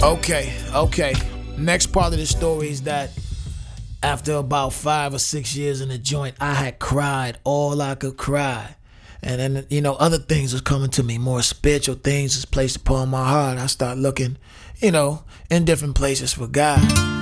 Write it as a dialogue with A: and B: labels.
A: Okay. Next part of the story is that after about 5 or 6 years in the joint, I had cried all I could cry. And then, other things was coming to me, more spiritual things was placed upon my heart. I started looking, in different places for God.